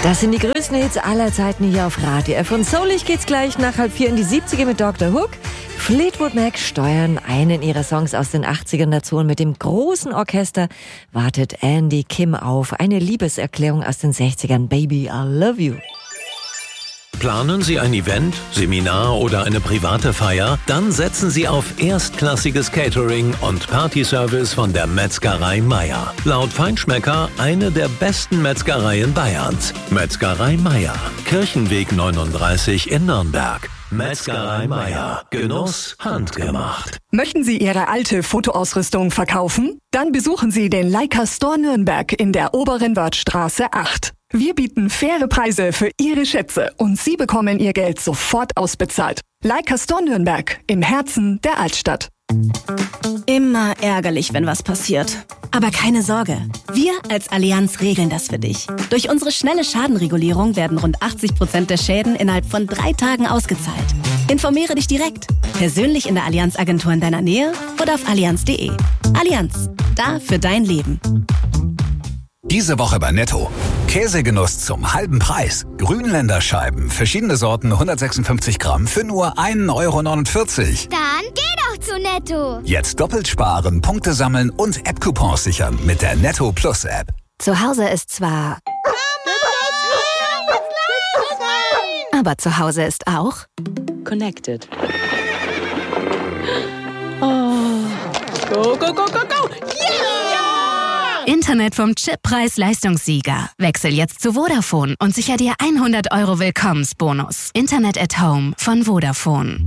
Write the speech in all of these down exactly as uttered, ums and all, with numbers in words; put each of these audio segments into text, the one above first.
Das sind die größten Hits aller Zeiten hier auf Radio F. Und soulig geht's gleich nach halb vier in die siebziger mit Doktor Hook. Fleetwood Mac steuern einen ihrer Songs aus den achtzigern dazu und mit dem großen Orchester wartet Andy Kim auf eine Liebeserklärung aus den sechzigern. Baby, I love you. Planen Sie ein Event, Seminar oder eine private Feier? Dann setzen Sie auf erstklassiges Catering und Partyservice von der Metzgerei Meier. Laut Feinschmecker eine der besten Metzgereien Bayerns. Metzgerei Meier, Kirchenweg neununddreißig in Nürnberg. Metzgerei Meier. Genuss handgemacht. Möchten Sie Ihre alte Fotoausrüstung verkaufen? Dann besuchen Sie den Leica Store Nürnberg in der Oberen Wörthstraße acht. Wir bieten faire Preise für Ihre Schätze und Sie bekommen Ihr Geld sofort ausbezahlt. Leica Store Nürnberg im Herzen der Altstadt. Immer ärgerlich, wenn was passiert. Aber keine Sorge, wir als Allianz regeln das für dich. Durch unsere schnelle Schadenregulierung werden rund achtzig Prozent der Schäden innerhalb von drei Tagen ausgezahlt. Informiere dich direkt, persönlich in der Allianz-Agentur in deiner Nähe oder auf allianz punkt de. Allianz, da für dein Leben. Diese Woche bei Netto. Käsegenuss zum halben Preis. Grünländer Scheiben, verschiedene Sorten, hundertsechsundfünfzig Gramm für nur ein Euro neunundvierzig. Dann geh doch zu Netto. Jetzt doppelt sparen, Punkte sammeln und App-Coupons sichern mit der Netto Plus App. Zu Hause ist zwar... Aber zu Hause ist auch... Connected. Oh. Go, go, go, go, go! Yeah! Internet vom Chippreis-Leistungssieger. Wechsel jetzt zu Vodafone und sicher dir hundert Euro Willkommensbonus. Internet at Home von Vodafone.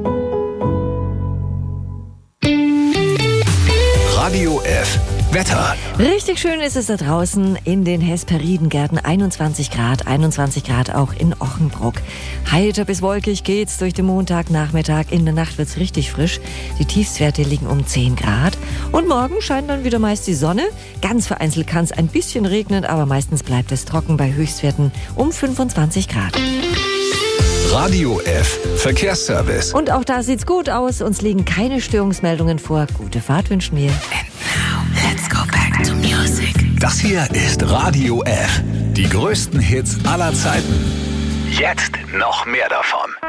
Radio F. Wetter. Richtig schön ist es da draußen in den Hesperidengärten. einundzwanzig Grad, einundzwanzig Grad auch in Ochenbruck. Heiter bis wolkig geht's durch den Montagnachmittag. In der Nacht wird's richtig frisch. Die Tiefstwerte liegen um zehn Grad. Und morgen scheint dann wieder meist die Sonne. Ganz vereinzelt kann es ein bisschen regnen, aber meistens bleibt es trocken bei Höchstwerten um fünfundzwanzig Grad. Radio F. Verkehrsservice. Und auch da sieht's gut aus. Uns liegen keine Störungsmeldungen vor. Gute Fahrt wünschen wir. And now, let's go back to music. Das hier ist Radio F. Die größten Hits aller Zeiten. Jetzt noch mehr davon.